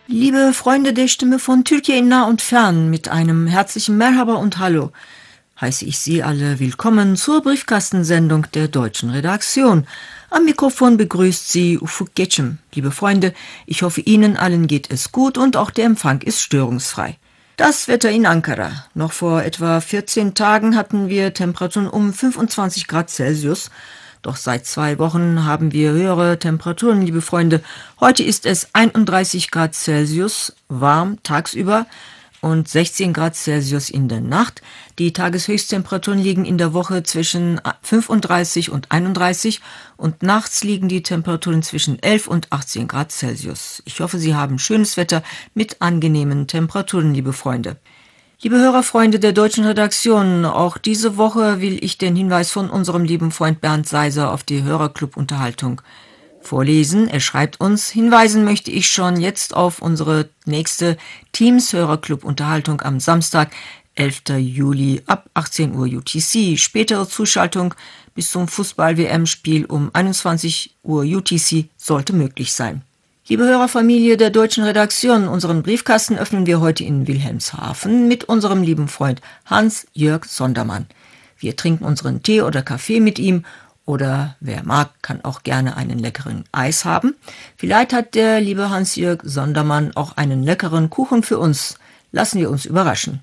Liebe Freunde der Stimme von Türkei in nah und fern, mit einem herzlichen Merhaba und Hallo heiße ich Sie alle willkommen zur Briefkastensendung der deutschen Redaktion. Am Mikrofon begrüßt Sie Ufuk Geçim. Liebe Freunde, ich hoffe, Ihnen allen geht es gut und auch der Empfang ist störungsfrei. Das Wetter in Ankara. Noch vor etwa 14 Tagen hatten wir Temperaturen um 25 Grad Celsius. Doch seit 2 Wochen haben wir höhere Temperaturen, liebe Freunde. Heute ist es 31 Grad Celsius, warm tagsüber und 16 Grad Celsius in der Nacht. Die Tageshöchsttemperaturen liegen in der Woche zwischen 35 und 31 und nachts liegen die Temperaturen zwischen 11 und 18 Grad Celsius. Ich hoffe, Sie haben schönes Wetter mit angenehmen Temperaturen, liebe Freunde. Liebe Hörerfreunde der deutschen Redaktion, auch diese Woche will ich den Hinweis von unserem lieben Freund Bernd Seiser auf die Hörerclub-Unterhaltung vorlesen. Er schreibt uns: Hinweisen möchte ich schon jetzt auf unsere nächste Teams-Hörerclub-Unterhaltung am Samstag, 11. Juli ab 18 Uhr UTC. Spätere Zuschaltung bis zum Fußball-WM-Spiel um 21 Uhr UTC sollte möglich sein. Liebe Hörerfamilie der deutschen Redaktion, unseren Briefkasten öffnen wir heute in Wilhelmshaven mit unserem lieben Freund Hans-Jörg Sondermann. Wir trinken unseren Tee oder Kaffee mit ihm oder wer mag, kann auch gerne einen leckeren Eis haben. Vielleicht hat der liebe Hans-Jörg Sondermann auch einen leckeren Kuchen für uns. Lassen wir uns überraschen.